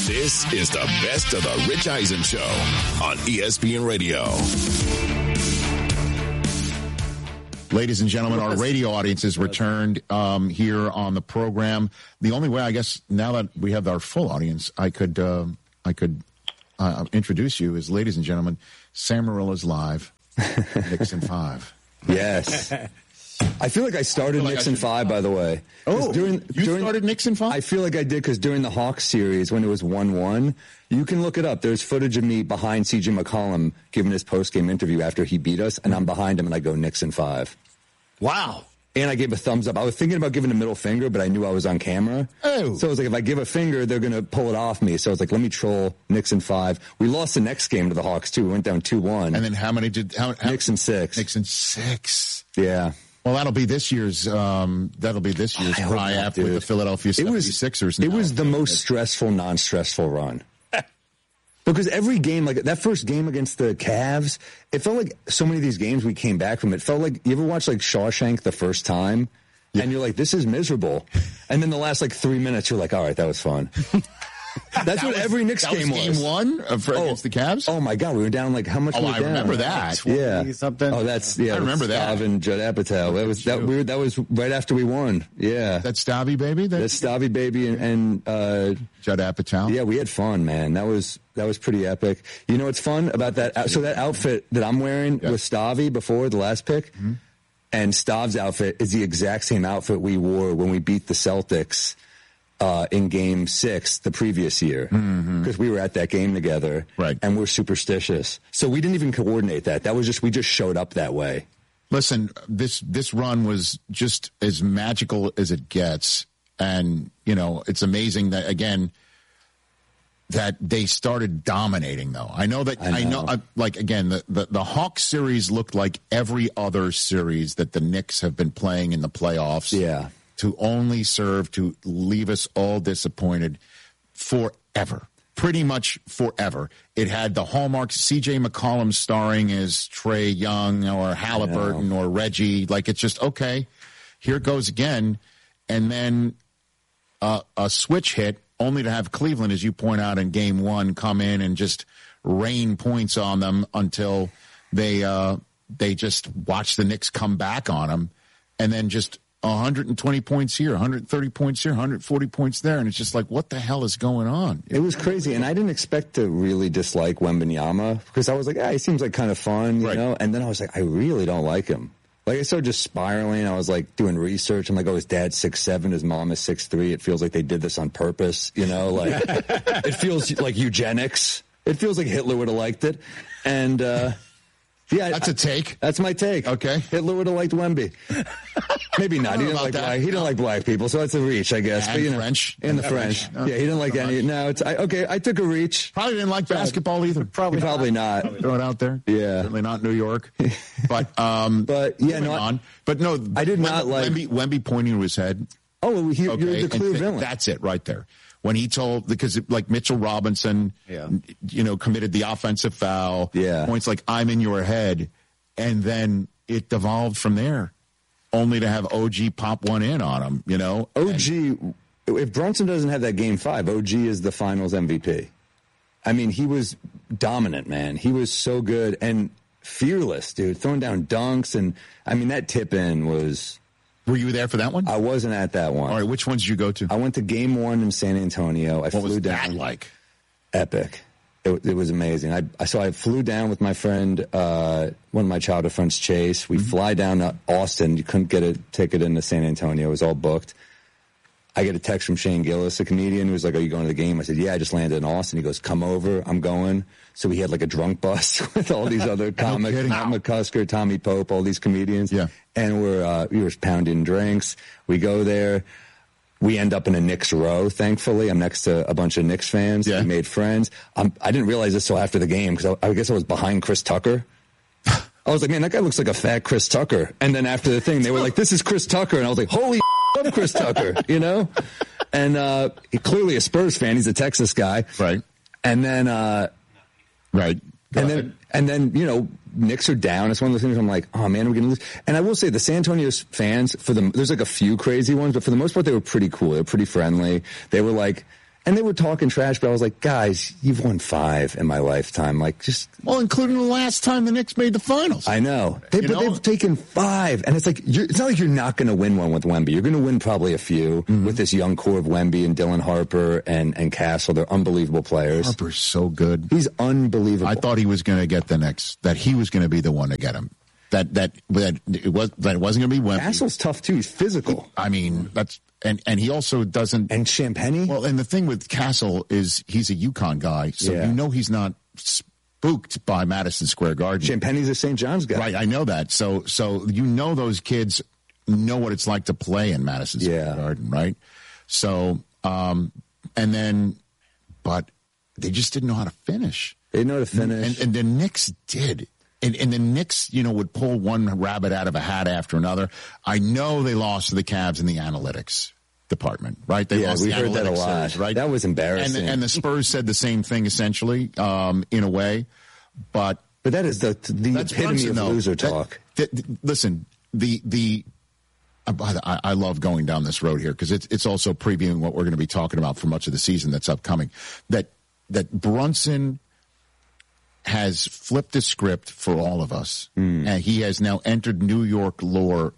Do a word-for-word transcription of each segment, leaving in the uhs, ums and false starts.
This is the best of the Rich Eisen Show on E S P N Radio. Ladies and gentlemen, our radio audience has returned um, here on the program. The only way, I guess, now that we have our full audience, I could uh, I could uh, introduce you as, ladies and gentlemen, Sam Marilla's Live, Nixon five. Yes. I feel like I started I like Nixon I five, by the way. Oh, during, you during, started Nixon five? I feel like I did because during the Hawks series, when it was one one, you can look it up. There's footage of me behind C J McCollum giving his post-game interview after he beat us, and I'm behind him, and I go Nixon five. Wow. And I gave a thumbs up. I was thinking about giving a middle finger, but I knew I was on camera. Oh. So I was like, if I give a finger, they're going to pull it off me. So I was like, let me troll Nixon five. We lost the next game to the Hawks, too. We went down two one. And then how many did... How, how, Nixon six. Nixon six. Yeah. Well, that'll be this year's. Um, that'll be this year's try-out with the Philadelphia seventy-sixers. It was the most stressful, non-stressful run. Because every game, like that first game against the Cavs, it felt like so many of these games we came back from. It felt like, you ever watch like Shawshank the first time? Yeah. And you're like, this is miserable. And then the last like three minutes, you're like, all right, that was fun. That's that what was, every Knicks that game was. was. Game one of, oh, against the Cavs? Oh, my God. We were down like, how much oh, were we I down? remember that. Yeah. Something. Oh, that's, yeah. I remember that. Stav and Judd Apatow. That was, that, we were, that was right after we won. Yeah. That's Stavy Baby? That, that's Stavy Baby and, and uh, Judd Apatow? Yeah, we had fun, man. That was, that was pretty epic. You know what's fun about that? So that outfit that I'm wearing yeah. was Stavy before the last pick. Mm-hmm. And Stav's outfit is the exact same outfit we wore when we beat the Celtics uh, in game six the previous year. Because mm-hmm. we were at that game together. Right. And we're superstitious. So we didn't even coordinate that. That was just, we just showed up that way. Listen, this, this run was just as magical as it gets. And, you know, it's amazing that, again, that they started dominating, though. I know that, I know, I know uh, like, again, the, the, the Hawks series looked like every other series that the Knicks have been playing in the playoffs. Yeah. To only serve to leave us all disappointed forever. Pretty much forever. It had the hallmarks, C J McCollum starring as Trae Young or Halliburton or Reggie. Like, it's just, okay, here it goes again. And then uh, a switch hit, only to have Cleveland, as you point out in game one, come in and just rain points on them until they uh, they just watch the Knicks come back on them, and then just one hundred twenty points here, one hundred thirty points here, one hundred forty points there, and it's just like, what the hell is going on? It was crazy, and I didn't expect to really dislike Wembanyama because I was like, ah, he seems like kind of fun, you right. know? And then I was like, I really don't like him. Like, I started just spiraling. I was, like, doing research. I'm like, oh, his dad's six seven, his mom is six three. It feels like they did this on purpose, you know? Like, it feels like eugenics. It feels like Hitler would have liked it. And, uh, yeah. That's a take. I, that's my take. Okay. Hitler would have liked Wemby. Maybe not. He didn't like black. He didn't like black people, so it's a reach, I guess. And but, you know, French. And the French. Yeah, he didn't like any. No, it's, I, okay, I took a reach. Probably didn't like basketball either. Probably, probably not. not. Throw it out there. Yeah. Certainly not New York. But, um, but yeah, no. On. But no, I did Wemby, not like. Wemby, Wemby pointing to his head. Oh, he, okay, you're the clear th- villain. That's it right there. When he told, because it, like Mitchell Robinson, yeah. you know, committed the offensive foul. Yeah. Points like, I'm in your head. And then it devolved from there, only to have O G pop one in on him, you know? O G, and, if Brunson doesn't have that game five, O G is the finals M V P. I mean, he was dominant, man. He was so good and fearless, dude, throwing down dunks. And, I mean, that tip-in was... Were you there for that one? I wasn't at that one. All right, which ones did you go to? I went to game one in San Antonio. I what flew was down. that like? Epic. It, it was amazing. I so I flew down with my friend, uh, one of my childhood friends, Chase. We mm-hmm. fly down to Austin. You couldn't get a ticket into San Antonio. It was all booked. I get a text from Shane Gillis, a comedian, who was like, are you going to the game? I said, yeah, I just landed in Austin. He goes, come over. I'm going. So we had like a drunk bus with all these other comics, no Matt McCusker, Tommy Pope, all these comedians. Yeah. And we're, uh, we were pounding drinks. We go there. We end up in a Knicks row, thankfully. I'm next to a bunch of Knicks fans. Yeah. We made friends. Um, I didn't realize this till after the game because I, I guess I was behind Chris Tucker. I was like, man, that guy looks like a fat Chris Tucker. And then after the thing, they were like, this is Chris Tucker. And I was like, holy love Chris Tucker, you know? And uh, he, clearly a Spurs fan. He's a Texas guy. Right. And then... Uh, right. Go and ahead. then, and then, you know, Knicks are down. It's one of those things I'm like, oh, man, we're going to lose. And I will say the San Antonio fans, for the, there's like a few crazy ones, but for the most part, they were pretty cool. They were pretty friendly. They were like, And they were talking trash, but I was like, guys, you've won five in my lifetime. Like, just. Well, including the last time the Knicks made the finals. I know. They, but know? they've taken five. And it's like, you're, it's not like you're not going to win one with Wemby. You're going to win probably a few mm-hmm. with this young core of Wemby and Dylan Harper and, and Castle. They're unbelievable players. Harper's so good. He's unbelievable. I thought he was going to get the Knicks, that he was going to be the one to get him. That, that, that it was, that it wasn't going to be Wemby. Castle's tough too. He's physical. I mean, that's, And and he also doesn't. And Champagny? Well, and the thing with Castle is he's a UConn guy, so yeah. you know he's not spooked by Madison Square Garden. Champagny's a Saint John's guy. Right, I know that. So so you know those kids know what it's like to play in Madison Square yeah. Garden, right? So, um, and then, but they just didn't know how to finish. They know how to finish. And, and the Knicks did. And, and the Knicks, you know, would pull one rabbit out of a hat after another. I know they lost to the Cavs in the analytics department, right? They yeah, lost we the heard that a lot. Series, right? That was embarrassing. And, and the Spurs said the same thing, essentially, um, in a way. But but that is the the epitome Brunson, of though. loser talk. That, that, listen, the the I, I love going down this road here because it's it's also previewing what we're going to be talking about for much of the season that's upcoming. That that Brunson has flipped the script for all of us, mm. and he has now entered New York lore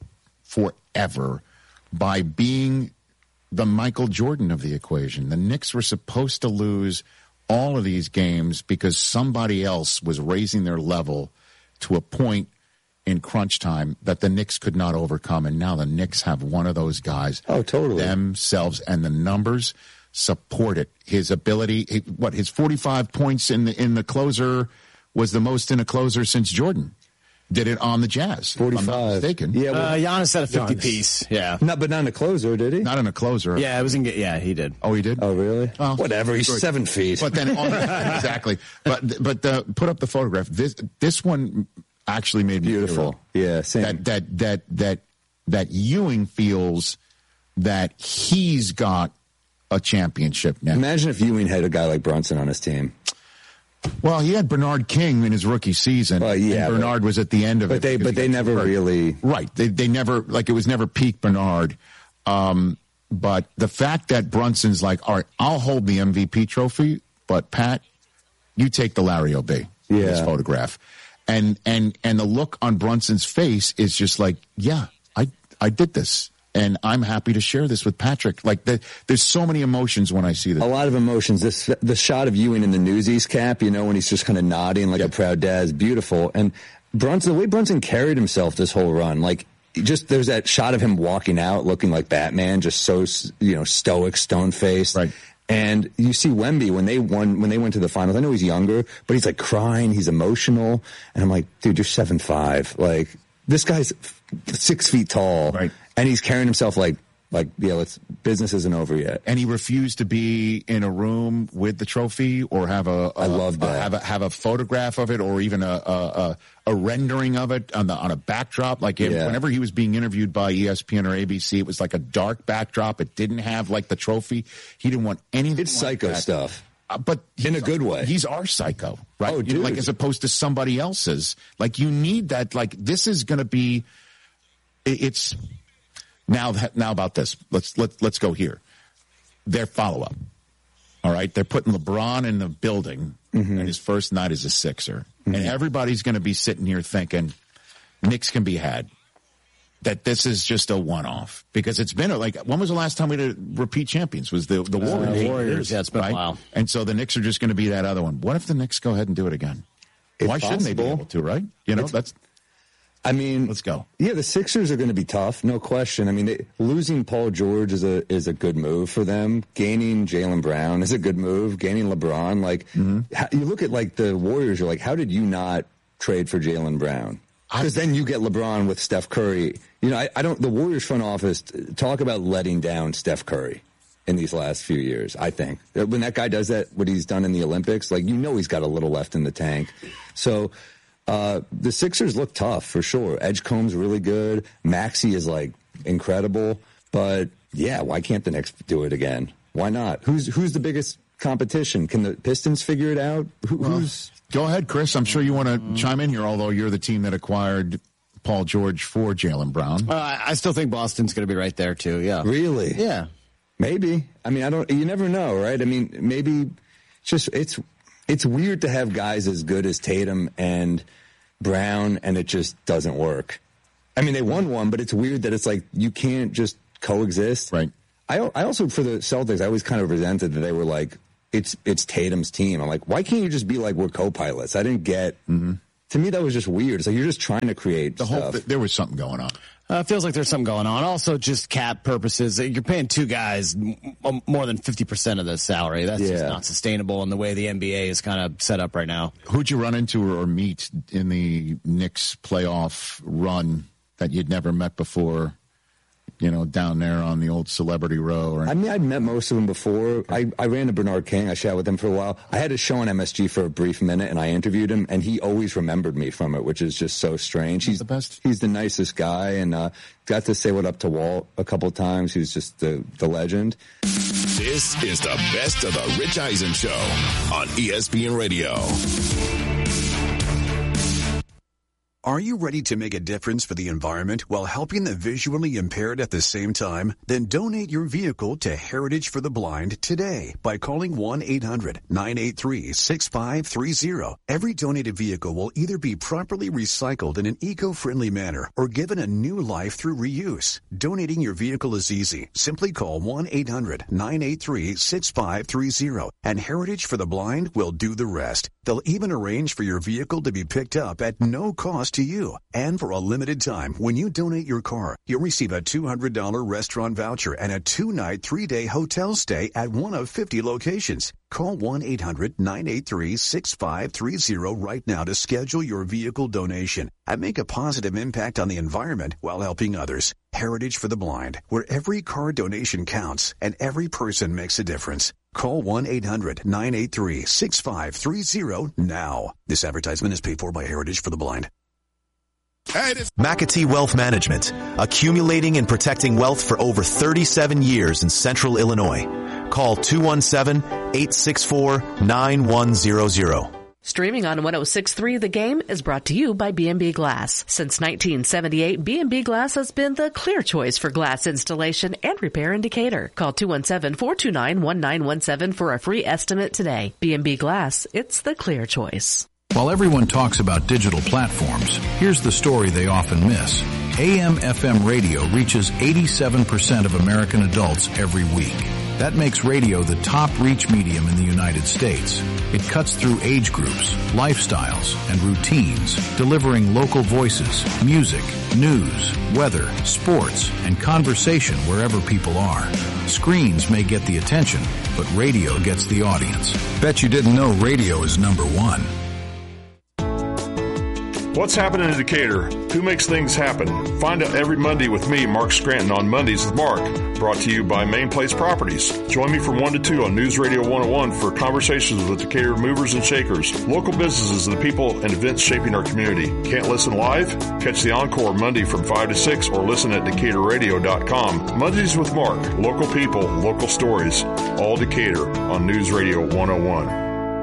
forever by being the Michael Jordan of the equation. The Knicks were supposed to lose all of these games because somebody else was raising their level to a point in crunch time that the Knicks could not overcome, and now the Knicks have one of those guys. Oh, totally. Themselves, and the numbers support it. His ability, what his forty-five points in the in the closer was the most in a closer since Jordan did it on the Jazz. forty-five. If I'm not mistaken. Yeah, well, uh, Giannis had a fifty Giannis. piece. Yeah, not but not in a closer, did he? Not in a closer. Yeah, it was in. Yeah, he did. Oh, he did. Oh, really? Well, whatever. He's good. seven feet. But then, exactly. But but uh, put up the photograph. This this one actually made me beautiful. Feel yeah, same. That that that that that Ewing feels that he's got a championship now. Imagine if Ewing had a guy like Brunson on his team. Well, he had Bernard King in his rookie season. Well, yeah, and Bernard but, was at the end of but it. They, but they never hurt. really... Right. They they never, like it was never peak Bernard. Um, but the fact that Brunson's like, all right, I'll hold the M V P trophy, but Pat, you take the Larry O'B in yeah. this photograph. And, and, and the look on Brunson's face is just like, yeah, I, I did this. And I'm happy to share this with Patrick. Like, the, there's so many emotions when I see this. A lot of emotions. This the shot of Ewing in the Newsies cap, you know, when he's just kind of nodding like yep. a proud dad, is beautiful. And Brunson, the way Brunson carried himself this whole run, like, just there's that shot of him walking out looking like Batman, just so, you know, stoic, stone-faced. Right. And you see Wemby when they won, when they went to the finals. I know he's younger, but he's like crying, he's emotional. And I'm like, dude, you're seven five. Like, this guy's six feet tall. Right. And he's carrying himself like, like, yeah, let's, business isn't over yet. And he refused to be in a room with the trophy or have a, a I love that. A, have a, have a photograph of it or even a, a, a rendering of it on the, on a backdrop. Like yeah. whenever he was being interviewed by E S P N or A B C, it was like a dark backdrop. It didn't have like the trophy. He didn't want anything. It's like psycho that. stuff. Uh, but in a good way. He's our psycho, right? Oh, dude. Like as opposed to somebody else's. Like you need that. Like this is going to be, it, it's, Now, now about this. Let's let let's go here. Their follow up. All right, they're putting LeBron in the building, mm-hmm. and his first night as a Sixer, mm-hmm. and everybody's going to be sitting here thinking, Knicks can be had. That this is just a one off because it's been a, like when was the last time we had repeat champions? Was the the Warriors? Uh, Warriors, yeah, it's been right? a while. And so the Knicks are just going to be that other one. What if the Knicks go ahead and do it again? It's Why shouldn't possible. they be able to? Right? You know, it's, that's. I mean, let's go. Yeah, the Sixers are going to be tough, no question. I mean, they, losing Paul George is a is a good move for them. Gaining Jaylen Brown is a good move. Gaining LeBron, like mm-hmm. how, you look at like the Warriors, you're like, how did you not trade for Jaylen Brown? Because then you get LeBron with Steph Curry. You know, I, I don't. The Warriors front office talk about letting down Steph Curry in these last few years. I think when that guy does that, what he's done in the Olympics, like you know, he's got a little left in the tank. So. Uh, the Sixers look tough for sure. Edgecombe's really good. Maxey is like incredible. But yeah, why can't the Knicks do it again? Why not? Who's who's the biggest competition? Can the Pistons figure it out? Who, well, who's go ahead, Chris. I'm sure you want to chime in here. Although you're the team that acquired Paul George for Jaylen Brown. Uh, I still think Boston's going to be right there too. Yeah. Really? Yeah. Maybe. I mean, I don't, you never know, right? I mean, maybe it's just, it's, it's weird to have guys as good as Tatum and Brown, and it just doesn't work. I mean, they won one, but it's weird that it's like, you can't just coexist. Right. I, I also, for the Celtics, I always kind of resented that they were like, it's, it's Tatum's team. I'm like, why can't you just be like, we're co-pilots? I didn't get, mm-hmm. to me, that was just weird. It's like, you're just trying to create the stuff. whole, there was something going on. Uh, feels like there's something going on. Also, just cap purposes. You're paying two guys m- more than fifty percent of the salary. That's yeah. just not sustainable in the way the N B A is kind of set up right now. Who'd you run into or meet in the Knicks playoff run that you'd never met before, you know, down there on the old Celebrity Row? Or... I mean, I'd met most of them before. I, I ran to Bernard King. I chatted with him for a while. I had a show on M S G for a brief minute, and I interviewed him, and he always remembered me from it, which is just so strange. He's the best. He's the nicest guy, and uh, got to say what up to Walt a couple times. He was just the, the legend. This is the best of the Rich Eisen Show on E S P N Radio. Are you ready to make a difference for the environment while helping the visually impaired at the same time? Then donate your vehicle to Heritage for the Blind today by calling one eight hundred nine eight three six five three zero. Every donated vehicle will either be properly recycled in an eco-friendly manner or given a new life through reuse. Donating your vehicle is easy. Simply call one eight hundred nine eight three six five three zero and Heritage for the Blind will do the rest. They'll even arrange for your vehicle to be picked up at no cost to you. And for a limited time, when you donate your car, you'll receive a two hundred dollars restaurant voucher and a two-night, three-day hotel stay at one of fifty locations. Call one eight hundred nine eight three six five three zero right now to schedule your vehicle donation and make a positive impact on the environment while helping others. Heritage for the Blind, where every car donation counts and every person makes a difference. Call one eight hundred nine eight three six five three zero now. This advertisement is paid for by Heritage for the Blind. McAtee Wealth Management, accumulating and protecting wealth for over thirty-seven years in central Illinois. Call two one seven eight six four nine one zero zero. Streaming on one oh six point three The Game is brought to you by B and B Glass. Since nineteen seventy-eight, B and B Glass has been the clear choice for glass installation and repair in Decatur. Call two one seven four two nine one nine one seven for a free estimate today. B and B Glass, it's the clear choice. While everyone talks about digital platforms, here's the story they often miss. A M F M radio reaches eighty-seven percent of American adults every week. That makes radio the top reach medium in the United States. It cuts through age groups, lifestyles, and routines, delivering local voices, music, news, weather, sports, and conversation wherever people are. Screens may get the attention, but radio gets the audience. Bet you didn't know radio is number one. What's happening in Decatur? Who makes things happen? Find out every Monday with me, Mark Scranton, on Mondays with Mark. Brought to you by Main Place Properties. Join me from one to two on News Radio one oh one for conversations with Decatur movers and shakers, local businesses, and the people and events shaping our community. Can't listen live? Catch the encore Monday from five to six or listen at decatur radio dot com. Mondays with Mark. Local people, local stories. All Decatur on News Radio one oh one.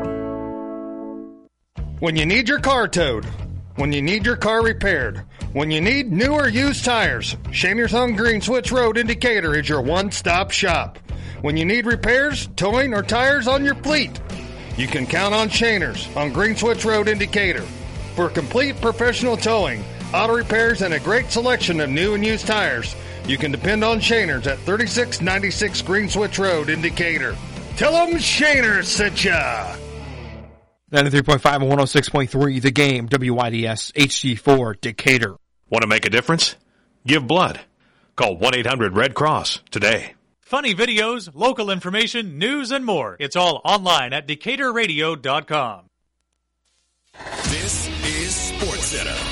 When you need your car towed, when you need your car repaired, when you need new or used tires, Shaners on Green Switch Road in Decatur is your one-stop shop. When you need repairs, towing, or tires on your fleet, you can count on Shaners on Green Switch Road in Decatur. For complete professional towing, auto repairs, and a great selection of new and used tires, you can depend on Shaners at thirty-six ninety-six Green Switch Road in Decatur. Tell them Shaners sent ya! ninety-three point five and one oh six point three The Game, W I D S H D four Decatur. Want to make a difference? Give blood. Call one eight hundred red cross today. Funny videos, local information, news, and more. It's all online at decatur radio dot com. This is SportsCenter.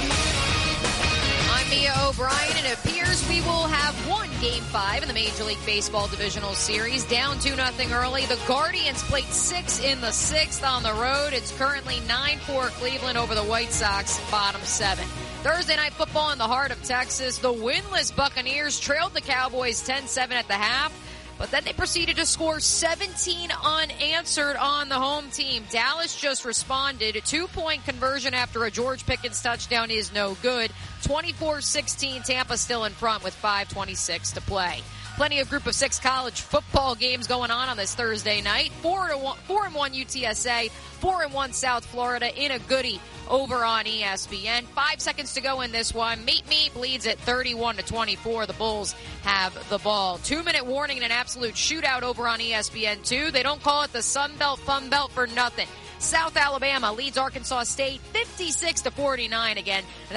I'm Mia O'Brien, and it appears we will have one Game five in the Major League Baseball Divisional Series. Down two nothing early. The Guardians played six in the sixth on the road. It's currently nine four Cleveland over the White Sox, bottom seven. Thursday night football in the heart of Texas. The winless Buccaneers trailed the Cowboys ten seven at the half, but then they proceeded to score seventeen unanswered on the home team. Dallas just responded. A two-point conversion after a George Pickens touchdown is no good. twenty-four sixteen, Tampa still in front with five twenty-six to play. Plenty of Group of Six college football games going on on this Thursday night. Four to one, four and one U T S A, four and one South Florida in a goodie over on E S P N. Five seconds to go in this one. Meet Meet leads at thirty-one to twenty-four. The Bulls have the ball. Two minute warning and an absolute shootout over on E S P N two. They don't call it the Sun Belt Fun Belt for nothing. South Alabama leads Arkansas State fifty-six to forty-nine again. That